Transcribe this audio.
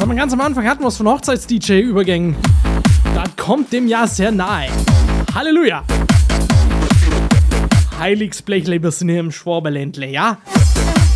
Aber ganz am Anfang hatten wir es von Hochzeits-DJ-Übergängen. Das kommt dem Jahr sehr nahe. Halleluja! Heiligsblechle, wir sind hier im Schwaberländle, ja?